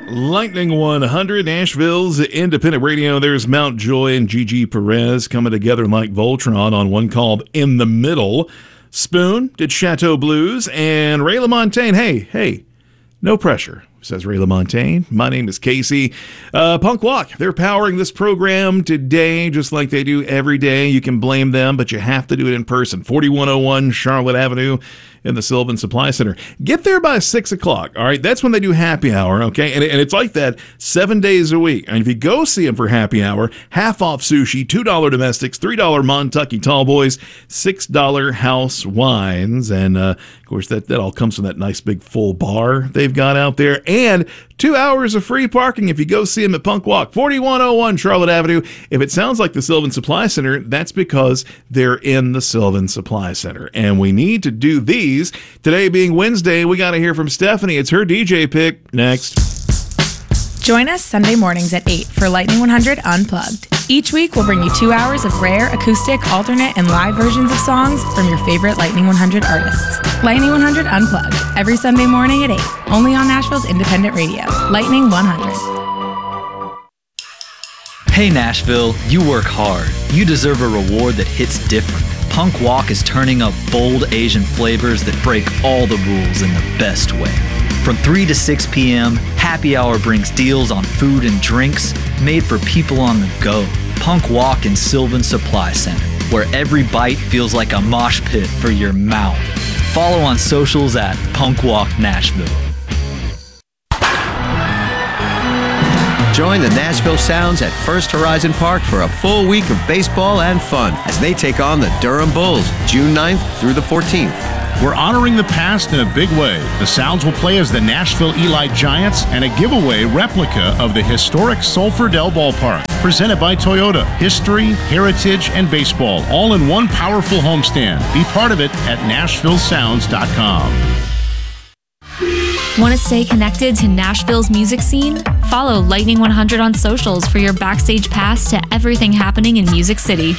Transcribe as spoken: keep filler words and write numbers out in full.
Lightning one hundred, Nashville's independent radio. There's Mount Joy and Gigi Perez coming together like Voltron on one called In the Middle. Spoon did Chateau Blues, and Ray LaMontagne, hey, hey, no pressure, says Ray LaMontagne. My name is Casey. Uh, Punk Walk, they're powering this program today just like they do every day. You can blame them, but you have to do it in person. forty-one oh one Charlotte Avenue in the Sylvan Supply Center. Get there by six o'clock, all right? That's when they do happy hour, okay? And, and it's like that seven days a week. And if you go see them for happy hour, half off sushi, two dollars domestics, three dollars Montucky tall boys, six dollars house wines. And, uh, of course, that, that all comes from that nice big full bar they've got out there. And two hours of free parking if you go see them at Punk Walk, forty-one oh one Charlotte Avenue. If it sounds like the Sylvan Supply Center, that's because they're in the Sylvan Supply Center. And we need to do these. Today being Wednesday, we got to hear from Stephanie. It's her D J pick next. Join us Sunday mornings at eight for Lightning one hundred Unplugged. Each week, we'll bring you two hours of rare, acoustic, alternate, and live versions of songs from your favorite Lightning one hundred artists. Lightning one hundred Unplugged, every Sunday morning at eight, only on Nashville's independent radio, Lightning one hundred. Hey Nashville, you work hard. You deserve a reward that hits different. Punk Walk is turning up bold Asian flavors that break all the rules in the best way. From three to six p.m., Happy Hour brings deals on food and drinks made for people on the go. Punk Walk in Sylvan Supply Center, where every bite feels like a mosh pit for your mouth. Follow on socials at Punk Walk Nashville. Join the Nashville Sounds at First Horizon Park for a full week of baseball and fun as they take on the Durham Bulls, June ninth through the fourteenth. We're honoring the past in a big way. The Sounds will play as the Nashville Eli Giants and a giveaway replica of the historic Sulphur Dell Ballpark. Presented by Toyota. History, heritage, and baseball, all in one powerful homestand. Be part of it at nashville sounds dot com. Want to stay connected to Nashville's music scene? Follow Lightning one hundred on socials for your backstage pass to everything happening in Music City.